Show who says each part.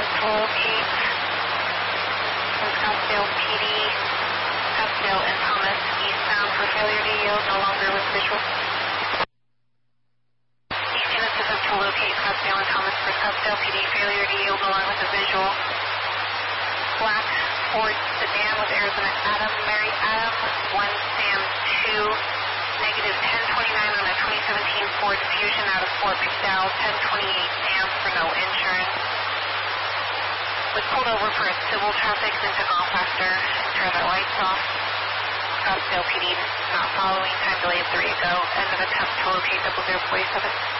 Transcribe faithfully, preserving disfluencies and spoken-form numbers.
Speaker 1: to locate from Scottsdale P D, Scottsdale and Thomas eastbound for failure to yield, no longer with visual. East units attempt to locate Scottsdale and Thomas for Scottsdale P D, failure to yield along with a visual. Black Ford sedan with Arizona Adam, Mary Adam, one Sam two, negative ten twenty-nine on a twenty seventeen Ford Fusion out of Fort McDowell, ten twenty-eight Sam for no insurance. Was pulled over for a civil traffic, then took off after, turned the lights off. Scottsdale P D not following, time delay of three ago, end of attempt to locate double zero forty-seven.